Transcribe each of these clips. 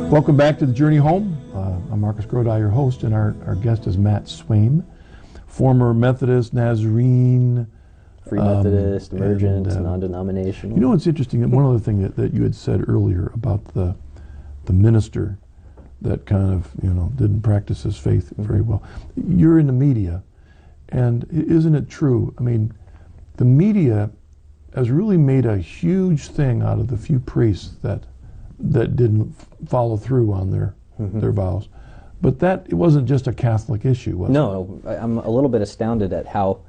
Welcome back to The Journey Home. I'm Marcus Grodi, your host, and our guest is Matt Swaim, former Methodist, Nazarene, Free Methodist, Emergent, non-denominational. You know what's interesting? One other thing that you had said earlier about the minister that kind of, didn't practice his faith very well. You're in the media, and isn't it true? I mean, the media has really made a huge thing out of the few priests that didn't follow through on their vows. But it wasn't just a Catholic issue, was it? No, I'm a little bit astounded at how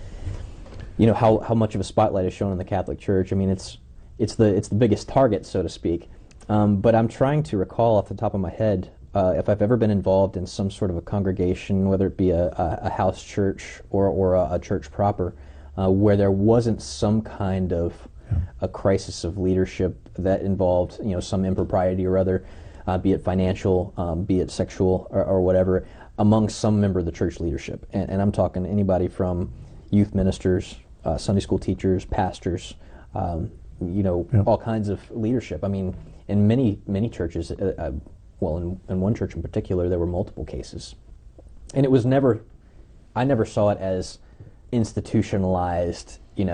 much of a spotlight is shown on the Catholic Church. I mean, it's the biggest target, so to speak. But I'm trying to recall off the top of my head if I've ever been involved in some sort of a congregation, whether it be a house church or a church proper, where there wasn't some kind of a crisis of leadership that involved, some impropriety or other, be it financial, be it sexual or whatever, among some member of the church leadership. And I'm talking anybody from youth ministers, Sunday school teachers, pastors, all kinds of leadership. I mean, in many churches, in one church in particular, there were multiple cases. And it was I never saw it as institutionalized,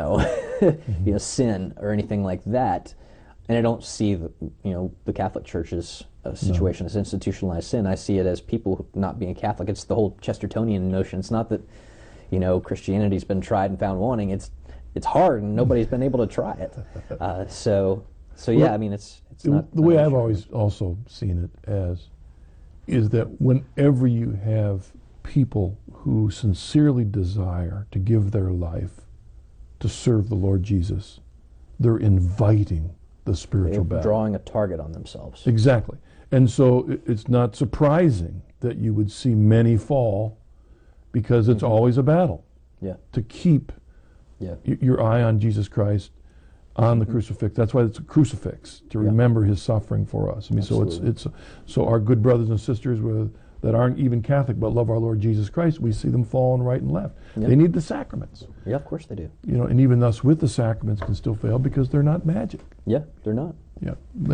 sin or anything like that. And I don't see the Catholic Church's situation as institutionalized sin. I see it as people not being Catholic. It's the whole Chestertonian notion. It's not that, Christianity's been tried and found wanting. It's hard and nobody's been able to try it. So yeah, I mean, it's not... The way I've always also seen it as is that whenever you have people who sincerely desire to give their life to serve the Lord Jesus, they're inviting the spiritual battle. Drawing a target on themselves. Exactly. And so it's not surprising that you would see many fall, because it's always a battle to keep your eye on Jesus Christ, on the crucifix. That's why it's a crucifix, to remember his suffering for us. I mean, Absolutely. so our good brothers and sisters that aren't even Catholic but love our Lord Jesus Christ, we see them falling right and left. Yep. They need the sacraments. Yeah, of course they do. And even us with the sacraments can still fail because they're not magic. Yeah, they're not. Yeah.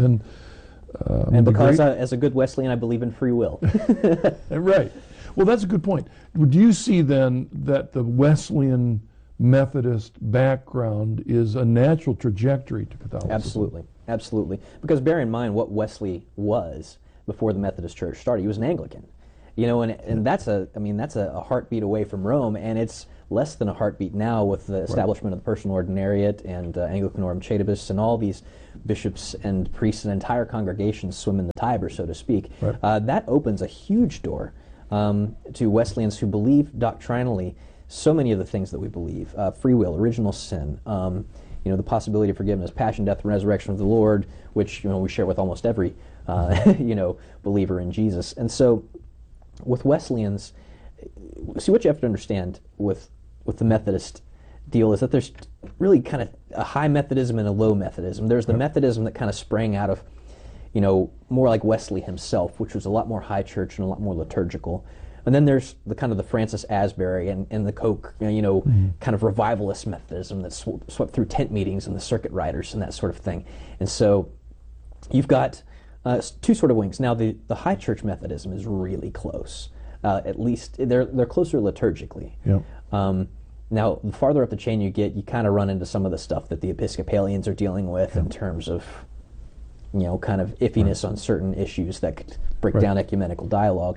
And because as a good Wesleyan, I believe in free will. Right. Well, that's a good point. Do you see then that the Wesleyan Methodist background is a natural trajectory to Catholicism? Absolutely. Because bear in mind what Wesley was before the Methodist Church started. He was an Anglican. And that's a heartbeat away from Rome, and it's less than a heartbeat now with the establishment of the personal ordinariate and Anglicanorum Chaetabus, and all these bishops and priests and entire congregations swim in the Tiber, so to speak. Right. That opens a huge door to Wesleyans who believe doctrinally so many of the things that we believe: free will, original sin, the possibility of forgiveness, passion, death, and resurrection of the Lord, which we share with almost every believer in Jesus. And so, with Wesleyans, see, what you have to understand with the Methodist deal is that there's really kind of a high Methodism and a low Methodism. There's the Methodism that kind of sprang out of, more like Wesley himself, which was a lot more high church and a lot more liturgical. And then there's the kind of the Francis Asbury and the Koch, kind of revivalist Methodism that swept through tent meetings and the circuit riders and that sort of thing. And so you've got two sort of wings. Now the high church Methodism is really close. At least they're closer liturgically. Yeah. Now the farther up the chain you get, you kind of run into some of the stuff that the Episcopalians are dealing with in terms of kind of iffiness on certain issues that could break down ecumenical dialogue.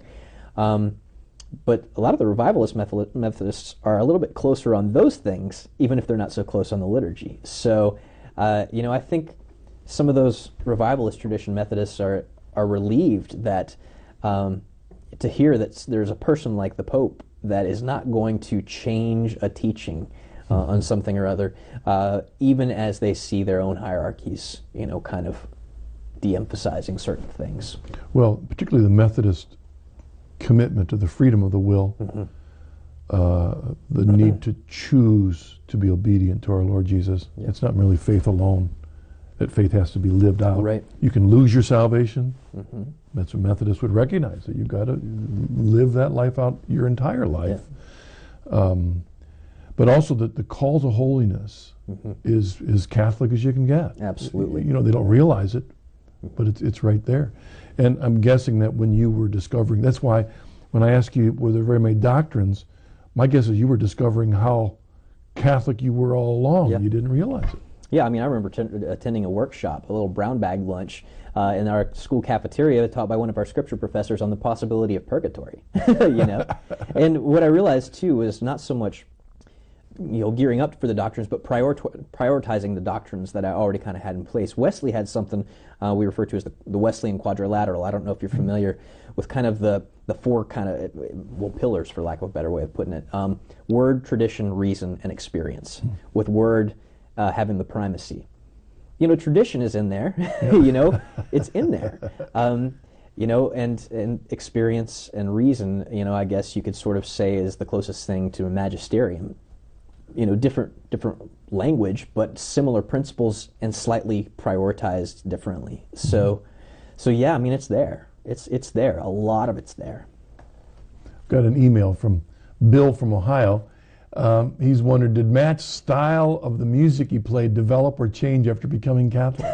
But a lot of the revivalist Methodists are a little bit closer on those things, even if they're not so close on the liturgy. So, I think some of those revivalist tradition Methodists are relieved that to hear that there's a person like the Pope that is not going to change a teaching on something or other, even as they see their own hierarchies, kind of de-emphasizing certain things. Well, particularly the Methodist commitment to the freedom of the will, the need to choose to be obedient to our Lord Jesus. Yeah. It's not merely faith alone. That faith has to be lived out. Right. You can lose your salvation. That's what Methodists would recognize, that you've got to live that life out your entire life. Yeah. But also that the call to holiness is as Catholic as you can get. Absolutely. They don't realize it, but it's right there. And I'm guessing that when you were discovering, that's why when I ask you were there very many doctrines, my guess is you were discovering how Catholic you were all along. Yeah. You didn't realize it. Yeah, I mean, I remember attending a workshop, a little brown bag lunch in our school cafeteria taught by one of our scripture professors on the possibility of purgatory, you know? And what I realized, too, was not so much, you know, gearing up for the doctrines, but prioritizing the doctrines that I already kind of had in place. Wesley had something we refer to as the Wesleyan quadrilateral. I don't know if you're familiar with kind of the four kind of, well, pillars, for lack of a better way of putting it. Word, tradition, reason, and experience, with word having the primacy. You know, tradition is in there, you know, it's in there. You know, and experience and reason, you know, I guess you could sort of say is the closest thing to a magisterium. You know, different language, but similar principles and slightly prioritized differently. So yeah, I mean, it's there. It's there. A lot of it's there. Got an email from Bill from Ohio. He's wondered, did Matt's style of the music he played develop or change after becoming Catholic?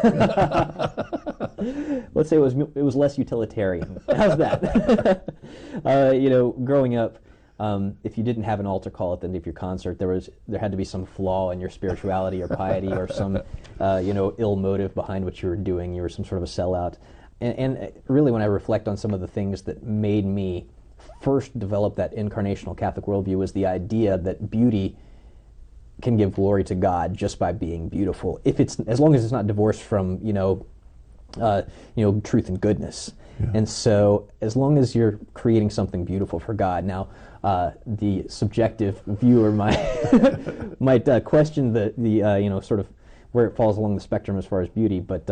Let's say it was less utilitarian. How's that? You know, growing up, if you didn't have an altar call at the end of your concert, there had to be some flaw in your spirituality or piety, or some you know, ill motive behind what you were doing. You were some sort of a sellout. And really, when I reflect on some of the things that made me first develop that incarnational Catholic worldview, was the idea that beauty can give glory to God just by being beautiful, as long as it's not divorced from you know, truth and goodness. Yeah. And so, as long as you're creating something beautiful for God, now the subjective viewer might question the you know, sort of where it falls along the spectrum as far as beauty, but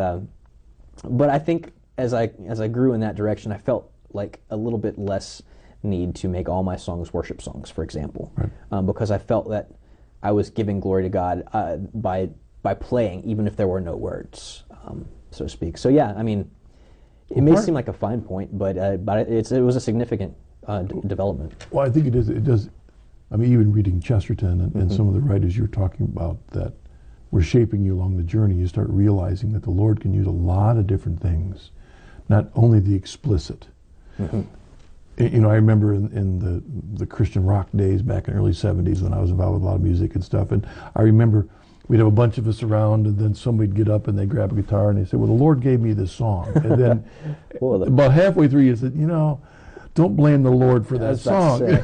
I think as I grew in that direction, I felt like a little bit less need to make all my songs worship songs, for example, right. Because I felt that I was giving glory to God by playing, even if there were no words, so to speak. So yeah, I mean, it may seem like a fine point, but it was a significant development. Well, I think it is. It does. I mean, even reading Chesterton and some of the writers you're talking about that were shaping you along the journey, you start realizing that the Lord can use a lot of different things, not only the explicit. Mm-hmm. You know, I remember in the Christian rock days back in the early 70s when I was involved with a lot of music and stuff, and I remember we'd have a bunch of us around, and then somebody'd get up and they'd grab a guitar and they'd say, well, the Lord gave me this song. And then about halfway through you said, you know, don't blame the Lord for that song.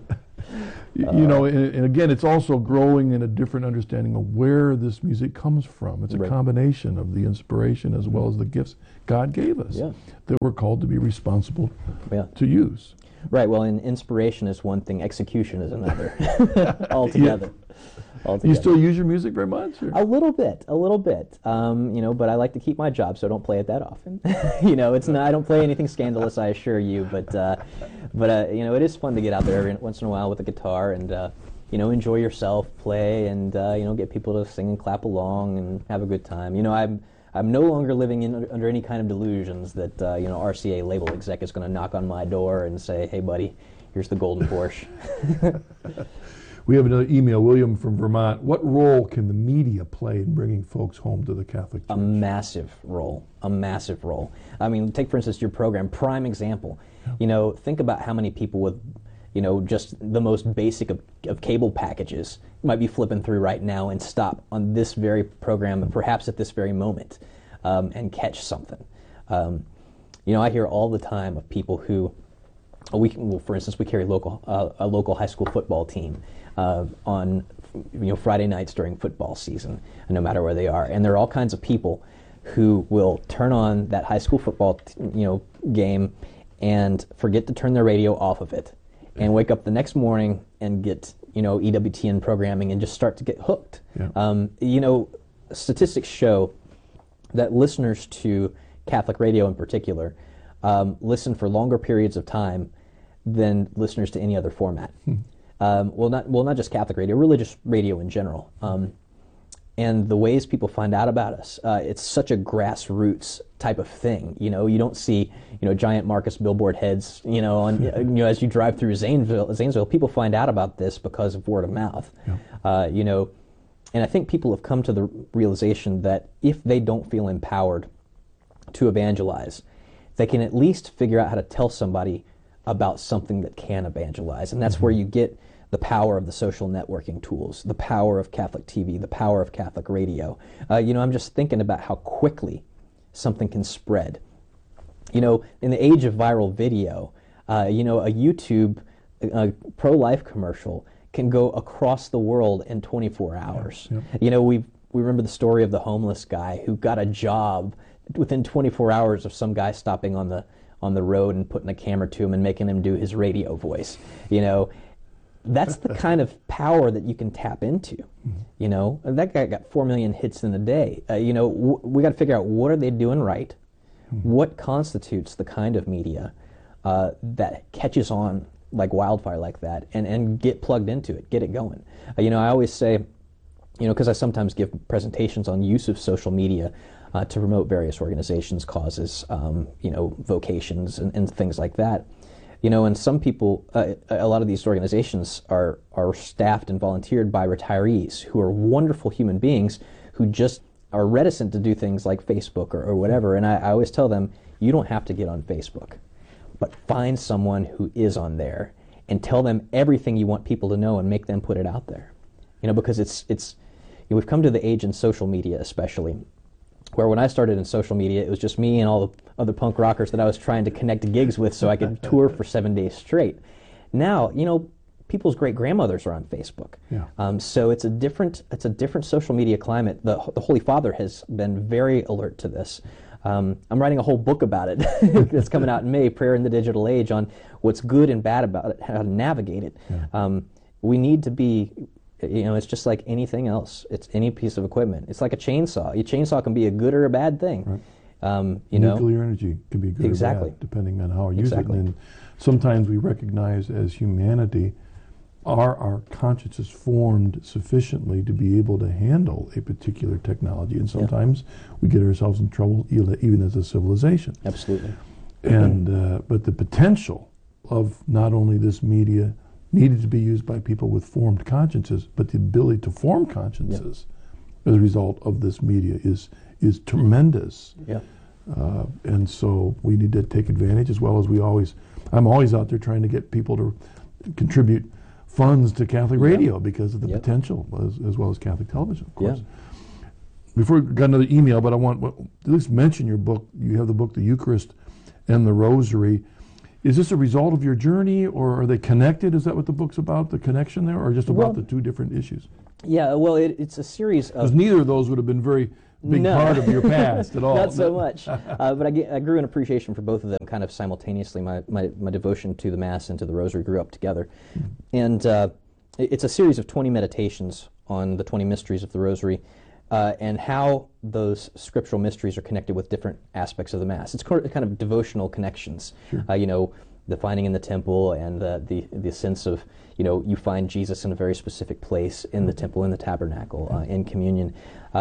You know, and again, it's also growing in a different understanding of where this music comes from. It's a combination of the inspiration as well as the gifts God gave us that we're called to be responsible to use. Right. Well, and inspiration is one thing, execution is another. Altogether. You still use your music very much? Or? A little bit. You know, but I like to keep my job, so I don't play it that often. You know, it's not. I don't play anything scandalous, I assure you. But you know, it is fun to get out there every once in a while with a guitar and you know, enjoy yourself, play, and you know, get people to sing and clap along and have a good time. You know, I'm no longer living under any kind of delusions that you know, RCA label exec is going to knock on my door and say, "Hey, buddy, here's the golden Porsche." We have another email, William from Vermont. What role can the media play in bringing folks home to the Catholic Church? A massive role. I mean, take, for instance, your program, prime example. Yeah. You know, think about how many people with, you know, just the most basic of cable packages might be flipping through right now and stop on this very program, perhaps at this very moment, and catch something. You know, I hear all the time of people who, for instance, we carry a local high school football team on, you know, Friday nights during football season, no matter where they are, and there are all kinds of people who will turn on that high school football you know, game and forget to turn their radio off of it, and wake up the next morning and get, you know, EWTN programming and just start to get hooked. Yeah. You know, statistics show that listeners to Catholic radio in particular listen for longer periods of time than listeners to any other format. Well, not just Catholic radio, religious radio in general. And the ways people find out about us, it's such a grassroots type of thing. You know, you don't see, you know, giant Marcus billboard heads, you know, on, you know, as you drive through Zanesville, people find out about this because of word of mouth. Yeah. You know, and I think people have come to the realization that if they don't feel empowered to evangelize, they can at least figure out how to tell somebody about something that can evangelize. And that's where you get the power of the social networking tools, the power of Catholic TV, the power of Catholic radio. I'm just thinking about how quickly something can spread. In the age of viral video, a YouTube pro-life commercial can go across the world in 24 hours. Yeah. We remember the story of the homeless guy who got a job within 24 hours of some guy stopping on the road and putting a camera to him and making him do his radio voice. That's the kind of power that you can tap into. That guy got 4 million hits in a day. We got to figure out, what are they doing right? What constitutes the kind of media that catches on like wildfire like that, and get plugged into it, get it going. I always say, because I sometimes give presentations on use of social media to promote various organizations, causes, vocations and things like that. And some people, a lot of these organizations are staffed and volunteered by retirees who are wonderful human beings who just are reticent to do things like Facebook or whatever. And I always tell them, you don't have to get on Facebook, but find someone who is on there and tell them everything you want people to know and make them put it out there. Because it's we've come to the age in social media especially, where when I started in social media, it was just me and all the other punk rockers that I was trying to connect gigs with so I could tour for 7 days straight. Now, people's great-grandmothers are on Facebook. Yeah. So it's a different social media climate. The Holy Father has been very alert to this. I'm writing a whole book about it that's coming out in May, Prayer in the Digital Age, on what's good and bad about it, how to navigate it. Yeah. We need to be, it's just like anything else. It's any piece of equipment. It's like a chainsaw. A chainsaw can be a good or a bad thing. Right. Nuclear energy can be good exactly. or bad, depending on how you use exactly. it. And sometimes we recognize as humanity, our conscience is formed sufficiently to be able to handle a particular technology, and sometimes we get ourselves in trouble even as a civilization. Absolutely. And but the potential of not only this media needed to be used by people with formed consciences, but the ability to form consciences as a result of this media is tremendous. Yeah. And so we need to take advantage, as well as I'm always out there trying to get people to contribute funds to Catholic radio because of the potential, as well as Catholic television, of course. Yeah. Before we got another email, but I want to at least mention your book. You have the book, The Eucharist and the Rosary. Is this a result of your journey, or are they connected? Is that what the book's about, the connection there, or just about the two different issues? Yeah, well, it's a series of... Because neither of those would have been very big part of your past at all. Not so much. But I grew an appreciation for both of them kind of simultaneously. My devotion to the Mass and to the Rosary grew up together. And it's a series of 20 meditations on the 20 mysteries of the Rosary and how those scriptural mysteries are connected with different aspects of the Mass. It's kind of devotional connections. Sure. The finding in the temple and the sense of, you find Jesus in a very specific place in the temple, in the tabernacle, in communion.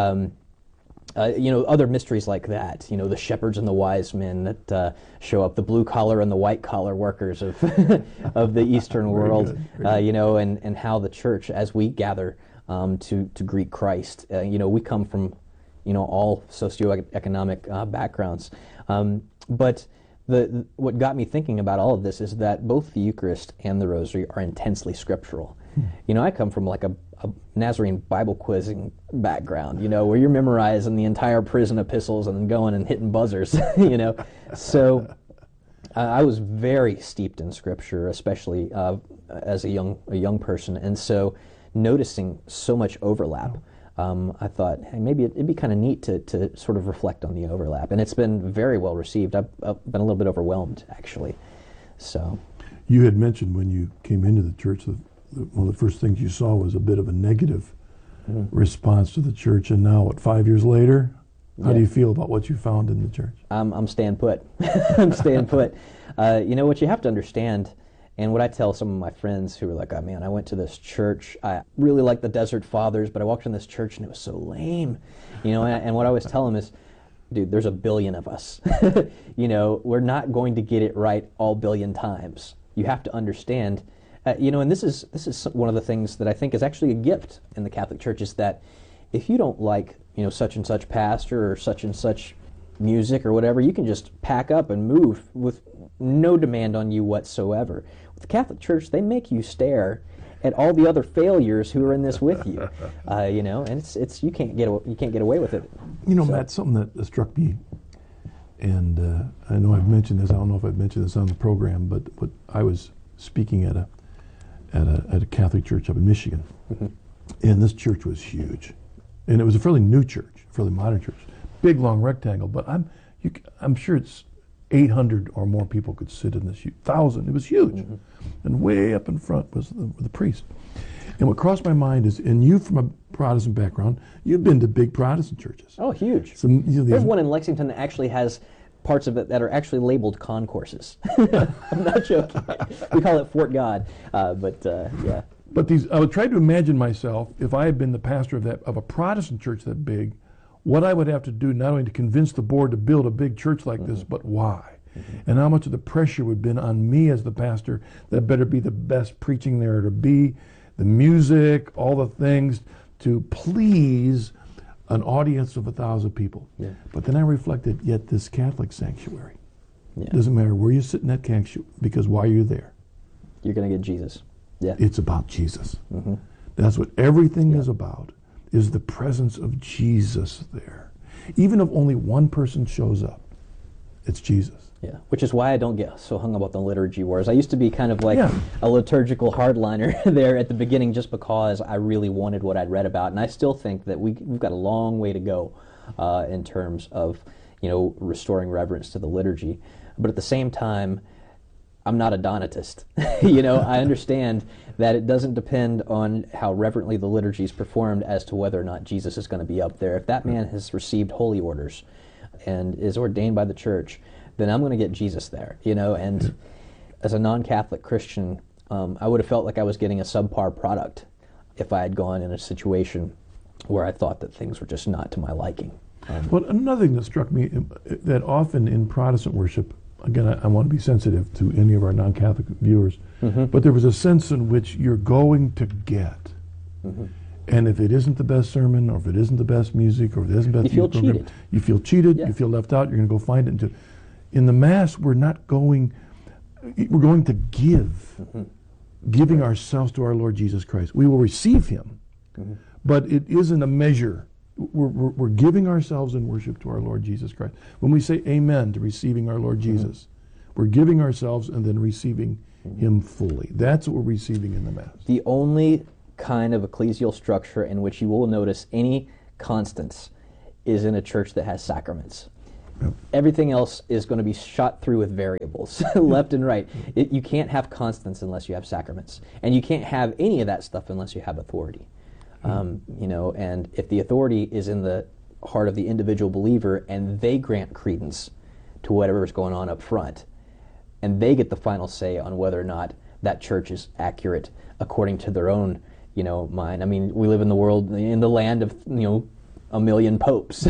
Other mysteries like that, the shepherds and the wise men that show up, the blue-collar and the white-collar workers of of the Eastern world, and how the Church, as we gather to greet Christ, we come from, all socioeconomic backgrounds. But what got me thinking about all of this is that both the Eucharist and the Rosary are intensely scriptural. I come from like a Nazarene Bible quizzing background, where you're memorizing the entire prison epistles and then going and hitting buzzers, So I was very steeped in Scripture, especially as a young person, and so noticing so much overlap, I thought, hey, maybe it'd be kind of neat to sort of reflect on the overlap, and it's been very well received. I've been a little bit overwhelmed, actually. So, you had mentioned when you came into the church that one of the first things you saw was a bit of a negative response to the church, and now, 5 years later, how do you feel about what you found in the church? I'm staying put. I'm staying put. What you have to understand, and what I tell some of my friends who are like, oh man, I went to this church, I really like the Desert Fathers, but I walked in this church and it was so lame. And what I always tell them is, dude, there's a billion of us. We're not going to get it right all billion times. You have to understand, and this is one of the things that I think is actually a gift in the Catholic Church, is that if you don't like, such and such pastor or such and such music or whatever, you can just pack up and move with no demand on you whatsoever. With the Catholic Church, they make you stare at all the other failures who are in this with you, and it's you can't get away with it. Matt, something that struck me, and I know I've mentioned this. I don't know if I've mentioned this on the program, but I was speaking at a Catholic church up in Michigan, and this church was huge, and it was a fairly new church, fairly modern church, big long rectangle. But I'm sure it's 800 or more people could sit in this 1,000. It was huge, and way up in front was the priest. And what crossed my mind is, and you from a Protestant background, you've been to big Protestant churches. Oh, huge. So, there's one in Lexington that actually has parts of it that are actually labeled concourses. I'm not joking. We call it Fort God, but yeah. But I would try to imagine myself, if I had been the pastor of a Protestant church that big, what I would have to do not only to convince the board to build a big church like this, but why. And how much of the pressure would have been on me as the pastor that better be the best preaching there to be, the music, all the things to please an audience of 1,000 people. Yeah. But then I reflected, yet this Catholic sanctuary, doesn't matter where you sit in that sanctuary, because while you're there, you're going to get Jesus. Yeah. It's about Jesus. That's what everything is about, is the presence of Jesus there. Even if only one person shows up, it's Jesus. Yeah, which is why I don't get so hung up on the liturgy wars. I used to be kind of like a liturgical hardliner there at the beginning, just because I really wanted what I'd read about, and I still think that we've got a long way to go in terms of restoring reverence to the liturgy. But at the same time, I'm not a Donatist. I understand that it doesn't depend on how reverently the liturgy is performed as to whether or not Jesus is going to be up there. If that man has received holy orders and is ordained by the church, then I'm going to get Jesus there, and as a non-Catholic Christian, I would have felt like I was getting a subpar product if I had gone in a situation where I thought that things were just not to my liking. But another thing that struck me, that often in Protestant worship, again, I want to be sensitive to any of our non-Catholic viewers, but there was a sense in which you're going to get. And if it isn't the best sermon, or if it isn't the best music, or if it isn't the best you feel cheated. You feel cheated, you feel left out, you're going to go find it. In the Mass, we're going to give, giving ourselves to our Lord Jesus Christ. We will receive Him, but it isn't a measure. We're giving ourselves in worship to our Lord Jesus Christ. When we say amen to receiving our Lord Jesus, we're giving ourselves and then receiving Him fully. That's what we're receiving in the Mass. The only kind of ecclesial structure in which you will notice any constants is in a church that has sacraments. Everything else is going to be shot through with variables, left and right. You can't have constants unless you have sacraments. And you can't have any of that stuff unless you have authority. And if the authority is in the heart of the individual believer and they grant credence to whatever is going on up front, and they get the final say on whether or not that church is accurate according to their own, mind. I mean, we live in the land of, a million popes,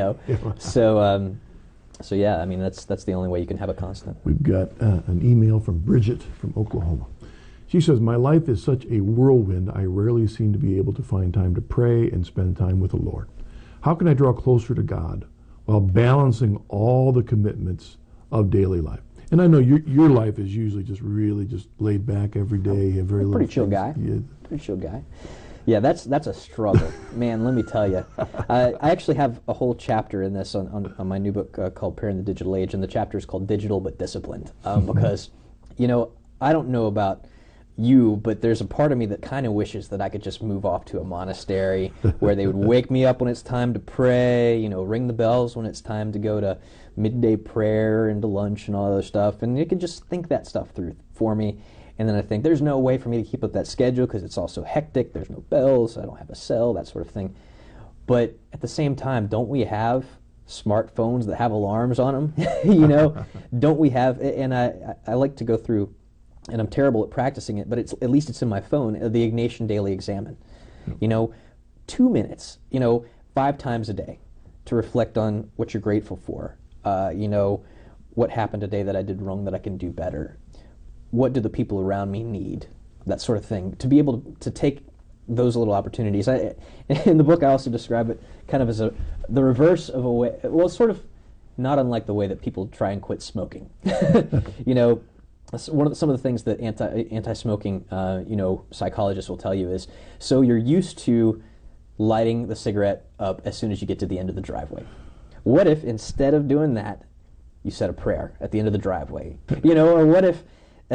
So yeah, I mean, that's the only way you can have a constant. We've got an email from Bridget from Oklahoma. She says, my life is such a whirlwind, I rarely seem to be able to find time to pray and spend time with the Lord. How can I draw closer to God while balancing all the commitments of daily life? And I know your life is usually just really just laid back every day. You have very little pretty chill things. guy. Yeah. Pretty chill guy. Yeah, that's a struggle, man. Let me tell you. I actually have a whole chapter in this on my new book called Prayer in the Digital Age, and the chapter is called Digital but Disciplined, because I don't know about you, but there's a part of me that kind of wishes that I could just move off to a monastery where they would wake me up when it's time to pray, ring the bells when it's time to go to midday prayer and to lunch and all that other stuff, and you could just think that stuff through for me. And then I think there's no way for me to keep up that schedule because it's all so hectic. There's no bells. I don't have a cell, that sort of thing. But at the same time, don't we have smartphones that have alarms on them? Don't we have? And I like to go through, and I'm terrible at practicing it, but at least it's in my phone, the Ignatian Daily Examen. 2 minutes, 5 times a day to reflect on what you're grateful for. What happened today that I did wrong that I can do better. What do the people around me need? That sort of thing. To be able to take those little opportunities. In the book, I also describe it kind of as the reverse of a way. Well, sort of not unlike the way that people try and quit smoking. You know, some of the things that anti-smoking psychologists will tell you is, so you're used to lighting the cigarette up as soon as you get to the end of the driveway. What if instead of doing that, you said a prayer at the end of the driveway? You know, or what if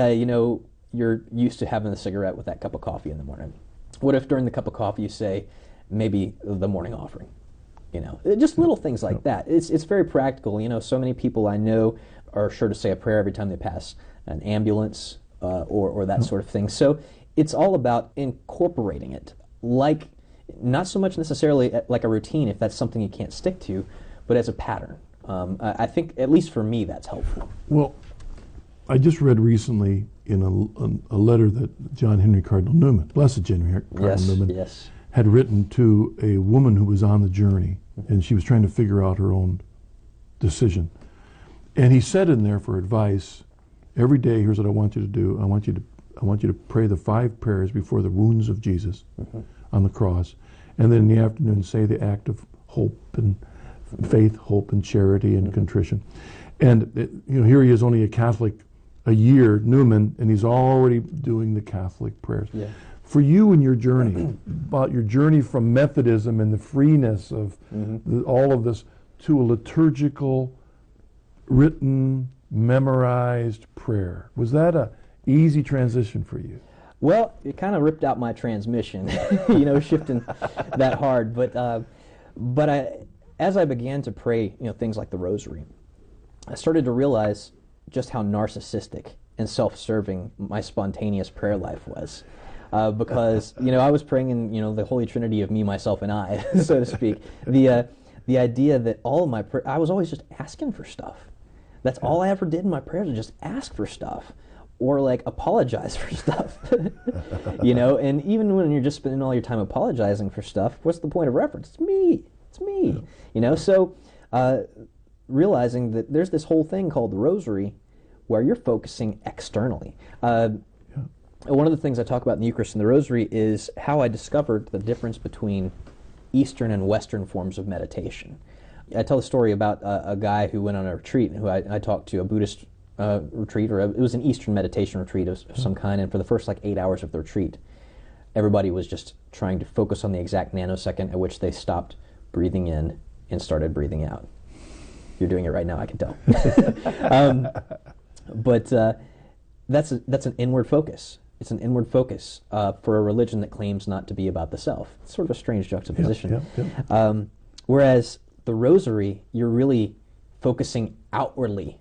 you're used to having the cigarette with that cup of coffee in the morning? What if during the cup of coffee you say maybe the morning offering? You know, just little things like that. It's very practical. You know, so many people I know are sure to say a prayer every time they pass an ambulance or that sort of thing. So it's all about incorporating it, like not so much necessarily like a routine if that's something you can't stick to, but as a pattern. I think, at least for me, that's helpful. Well, I just read recently in a letter that John Henry Cardinal Newman, Blessed Henry Cardinal Newman, had written to a woman who was on the journey, and she was trying to figure out her own decision. And he said in there for advice, every day, here's what I want you to do. I want you to pray the 5 prayers before the wounds of Jesus on the cross, and then in the afternoon say the act of hope and faith, hope, and charity and contrition. And here he is, only a Catholic a year, Newman, and he's already doing the Catholic prayers. Yeah. For you and your journey, about your journey from Methodism and the freeness of all of this to a liturgical, written, memorized prayer, was that a easy transition for you? Well, it kind of ripped out my transmission, shifting that hard. But as I began to pray, things like the Rosary, I started to realize just how narcissistic and self-serving my spontaneous prayer life was. Because I was praying in the Holy Trinity of me, myself, and I, so to speak. The idea that all of my I was always just asking for stuff. That's all I ever did in my prayers, was just ask for stuff, or like apologize for stuff. And even when you're just spending all your time apologizing for stuff, what's the point of reference? It's me. It's me. So realizing that there's this whole thing called the Rosary, where you're focusing externally. One of the things I talk about in the Eucharist and the Rosary is how I discovered the difference between Eastern and Western forms of meditation. I tell the story about a guy who went on a retreat, who I talked to, a Buddhist retreat, or it was an Eastern meditation retreat of some kind, and for the first 8 hours of the retreat, everybody was just trying to focus on the exact nanosecond at which they stopped breathing in and started breathing out. You're doing it right now, I can tell. But that's an inward focus. It's an inward focus for a religion that claims not to be about the self. It's sort of a strange juxtaposition. Whereas the Rosary, you're really focusing outwardly,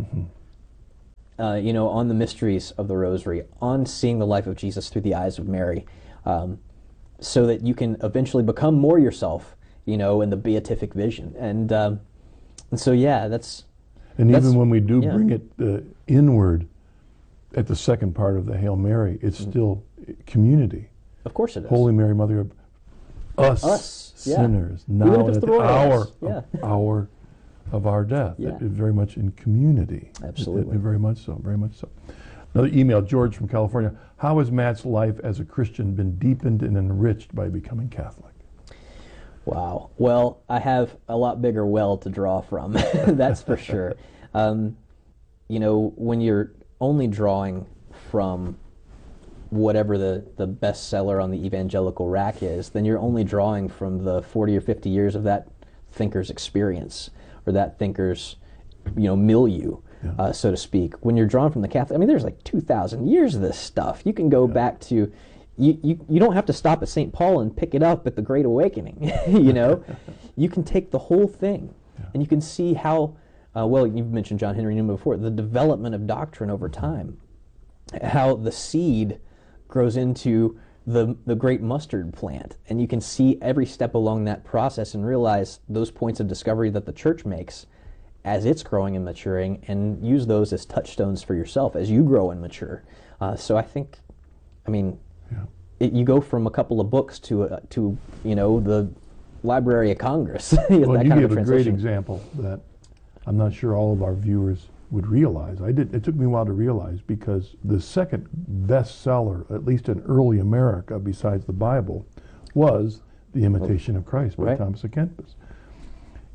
on the mysteries of the Rosary, on seeing the life of Jesus through the eyes of Mary, so that you can eventually become more yourself, in the beatific vision. And so, that's... And even when we do bring it inward, at the second part of the Hail Mary, it's still community. Of course it is. Holy Mary, Mother of us sinners, now at the hour of our death. It very much in community. Absolutely. Very much so, very much so. Another email, George from California. How has Matt's life as a Christian been deepened and enriched by becoming Catholic? Wow. Well, I have a lot bigger well to draw from, that's for sure. When you're only drawing from whatever the bestseller on the evangelical rack is, then you're only drawing from the 40 or 50 years of that thinker's experience, or that thinker's, milieu, so to speak. When you're drawn from the Catholic, there's 2,000 years of this stuff. You can go back to, you don't have to stop at St. Paul and pick it up at the Great Awakening, You can take the whole thing, and you can see how, you've mentioned John Henry Newman before, the development of doctrine over time, how the seed grows into the great mustard plant, and you can see every step along that process and realize those points of discovery that the Church makes as it's growing and maturing, and use those as touchstones for yourself as you grow and mature. So I think, you go from a couple of books to the Library of Congress. Well, you give a great example that I'm not sure all of our viewers would realize. It took me a while to realize, because the second bestseller, at least in early America, besides the Bible, was The Imitation of Christ by Thomas à Kempis.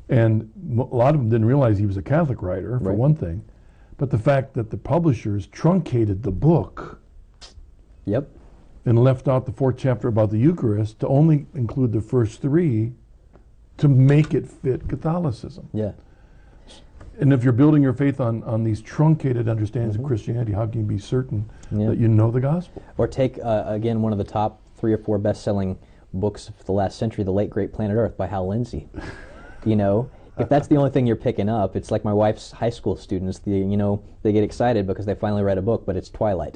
And a lot of them didn't realize he was a Catholic writer, for Right. one thing. But the fact that the publishers truncated the book Yep. and left out the 4th chapter about the Eucharist to only include the first 3 to make it fit Catholicism. Yeah. And if you're building your faith on these truncated understandings of Christianity, how can you be certain Yeah. that you know the gospel? Or take, again, one of the top 3 or 4 best-selling books of the last century, The Late Great Planet Earth by Hal Lindsey. You know, if that's the only thing you're picking up, it's like my wife's high school students. They get excited because they finally read a book, but it's Twilight.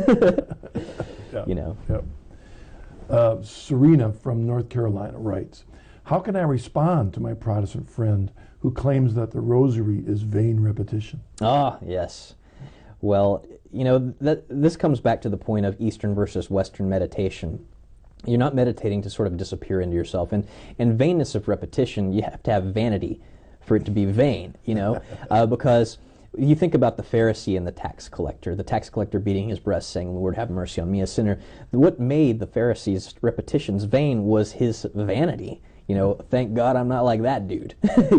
Yeah. You know. Yep. Serena from North Carolina writes, how can I respond to my Protestant friend who claims that the rosary is vain repetition? Ah, yes. Well, this comes back to the point of Eastern versus Western meditation. You're not meditating to sort of disappear into yourself. And vainness of repetition, you have to have vanity for it to be vain, because you think about the Pharisee and the tax collector beating his breast saying, Lord, have mercy on me, a sinner. What made the Pharisee's repetitions vain was his vanity. Thank God I'm not like that dude,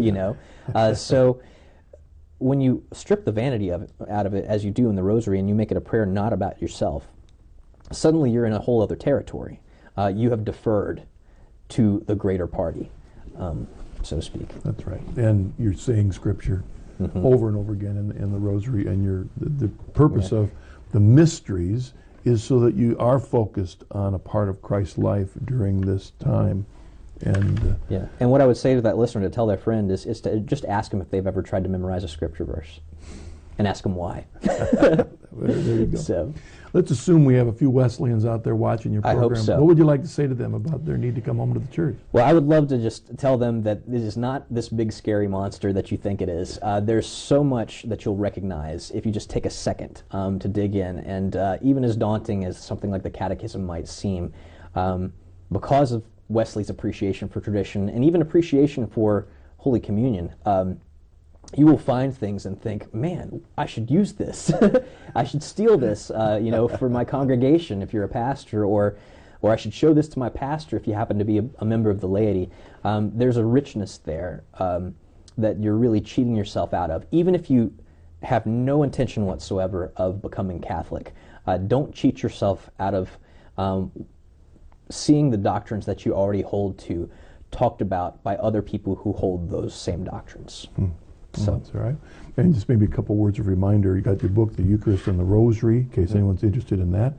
So when you strip the vanity out of it, as you do in the rosary, and you make it a prayer not about yourself, suddenly you're in a whole other territory. You have deferred to the greater party, so to speak. That's right. And you're saying Scripture over and over again in the rosary, and the purpose of the mysteries is so that you are focused on a part of Christ's life during this time. And and what I would say to that listener to tell their friend is to just ask them if they've ever tried to memorize a Scripture verse, and ask them why. There you go. So, let's assume we have a few Wesleyans out there watching your I program. hope so. What would you like to say to them about their need to come home to the church? well, I would love to just tell them that this is not this big scary monster that you think it is. There's so much that you'll recognize if you just take a second to dig in. And even as daunting as something like the Catechism might seem, because of Wesley's appreciation for tradition and even appreciation for Holy Communion, you will find things and think, man, I should use this. I should steal this, for my congregation if you're a pastor, or I should show this to my pastor if you happen to be a member of the laity. There's a richness there that you're really cheating yourself out of, even if you have no intention whatsoever of becoming Catholic. Don't cheat yourself out of seeing the doctrines that you already hold to talked about by other people who hold those same doctrines. So that's all right. And just maybe a couple words of reminder. You got your book, The Eucharist and the Rosary, in case anyone's interested in that.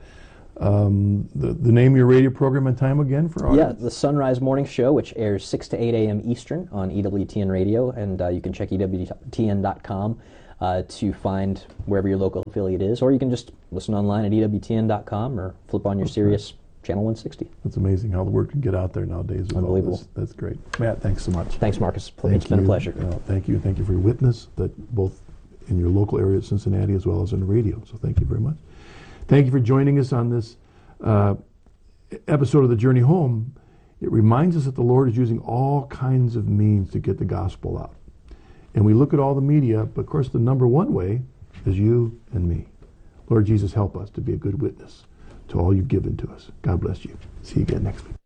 The name of your radio program and time again for our the Sunrise Morning Show, which airs 6 to 8 a.m. Eastern on EWTN Radio, and you can check EWTN.com to find wherever your local affiliate is, or you can just listen online at EWTN.com or flip on your Sirius Channel 160. That's amazing how the word can get out there nowadays. With Unbelievable. All this. That's great. Matt, thanks so much. Thanks, Marcus. Thank It's been a you. pleasure. Thank you. Thank you for your witness, that both in your local area of Cincinnati as well as on the radio. So thank you very much. Thank you for joining us on this episode of The Journey Home. It reminds us that the Lord is using all kinds of means to get the gospel out. And we look at all the media, but of course the number one way is you and me. Lord Jesus, help us to be a good witness to all you've given to us. God bless you. See you again next week.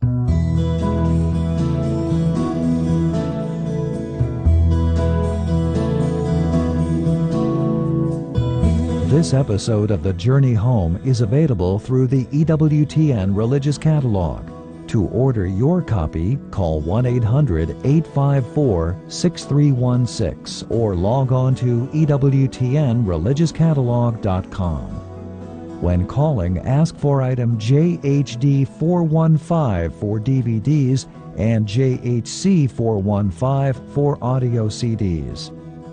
This episode of The Journey Home is available through the EWTN Religious Catalog. To order your copy, call 1-800-854-6316 or log on to EWTNReligiousCatalog.com. When calling, ask for item JHD 415 for DVDs and JHC 415 for audio CDs.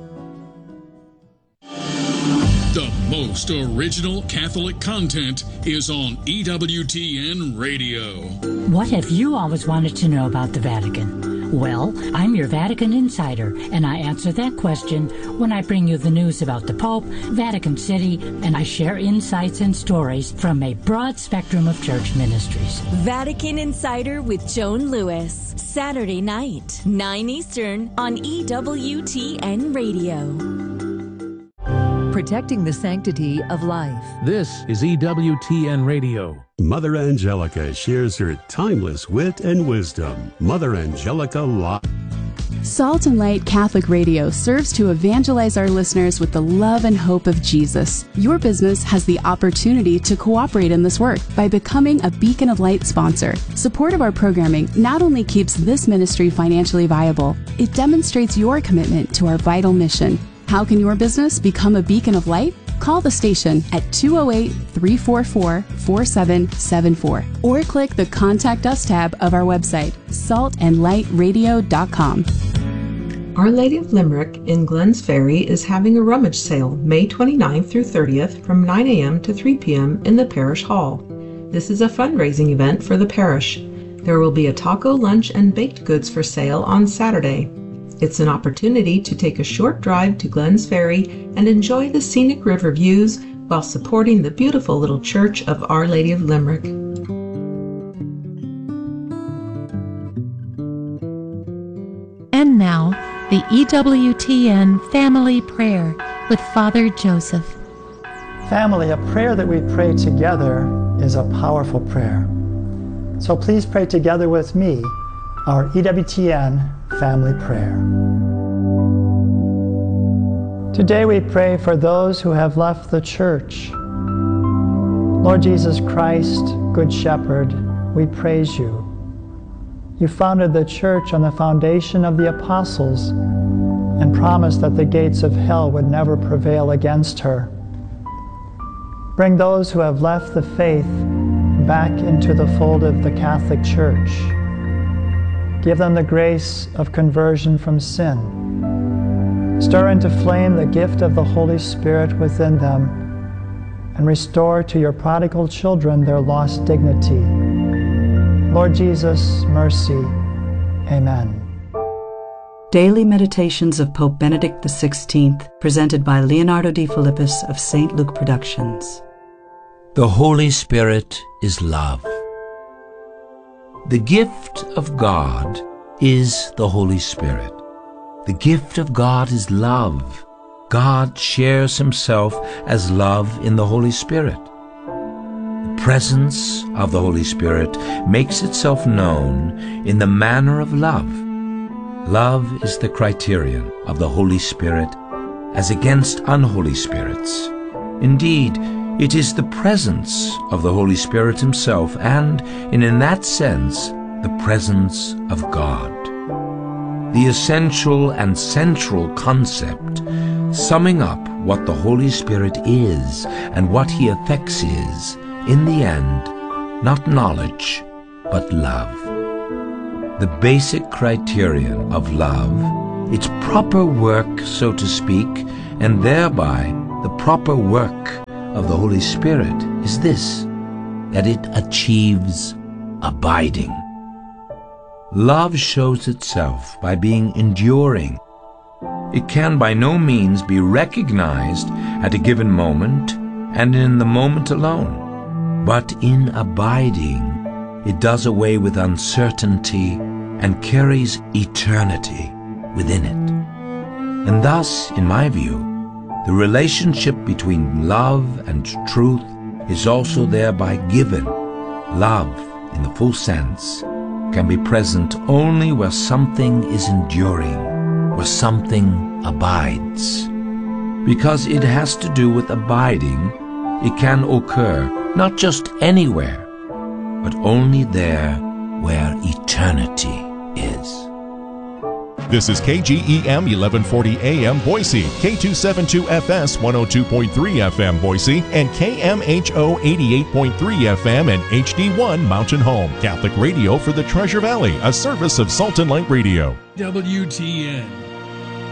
The most original Catholic content is on EWTN Radio. What have you always wanted to know about the Vatican? Well, I'm your Vatican insider, and I answer that question when I bring you the news about the Pope, Vatican City, and I share insights and stories from a broad spectrum of church ministries. Vatican Insider with Joan Lewis, Saturday night, 9 Eastern on EWTN Radio. Protecting the sanctity of life. This is EWTN Radio. Mother Angelica shares her timeless wit and wisdom. Mother Angelica Live. Salt and Light Catholic Radio serves to evangelize our listeners with the love and hope of Jesus. Your business has the opportunity to cooperate in this work by becoming a Beacon of Light sponsor. Support of our programming not only keeps this ministry financially viable, it demonstrates your commitment to our vital mission. How can your business become a beacon of light? Call the station at 208-344-4774 or click the Contact Us tab of our website, saltandlightradio.com. Our Lady of Limerick in Glens Ferry is having a rummage sale May 29th through 30th from 9 a.m. to 3 p.m. in the Parish Hall. This is a fundraising event for the parish. There will be a taco lunch and baked goods for sale on Saturday. It's an opportunity to take a short drive to Glens Ferry and enjoy the scenic river views while supporting the beautiful little church of Our Lady of Limerick. And now, the EWTN Family Prayer with Father Joseph. Family, a prayer that we pray together is a powerful prayer. So please pray together with me our EWTN Family Prayer. Today we pray for those who have left the church. Lord Jesus Christ, Good Shepherd, we praise you. You founded the church on the foundation of the apostles and promised that the gates of hell would never prevail against her. Bring those who have left the faith back into the fold of the Catholic Church. Give them the grace of conversion from sin. Stir into flame the gift of the Holy Spirit within them and restore to your prodigal children their lost dignity. Lord Jesus, mercy. Amen. Daily Meditations of Pope Benedict XVI, presented by Leonardo de Philippis of St. Luke Productions. The Holy Spirit is love. The gift of God is the Holy Spirit. The gift of God is love. God shares himself as love in the Holy Spirit. The presence of the Holy Spirit makes itself known in the manner of love. Love is the criterion of the Holy Spirit as against unholy spirits. Indeed, it is the presence of the Holy Spirit himself and, in that sense, the presence of God. The essential and central concept, summing up what the Holy Spirit is and what he effects is, in the end, not knowledge, but love. The basic criterion of love, its proper work, so to speak, and thereby the proper work of the Holy Spirit is this, that it achieves abiding. Love shows itself by being enduring. It can by no means be recognized at a given moment and in the moment alone. But in abiding, it does away with uncertainty and carries eternity within it. And thus, in my view, the relationship between love and truth is also thereby given. Love, in the full sense, can be present only where something is enduring, where something abides. Because it has to do with abiding, it can occur not just anywhere, but only there where eternity is. This is KGEM 1140 AM Boise, K272FS 102.3 FM Boise, and KMHO 88.3 FM and HD1 Mountain Home. Catholic radio for the Treasure Valley, a service of Salt and Light Radio. WTN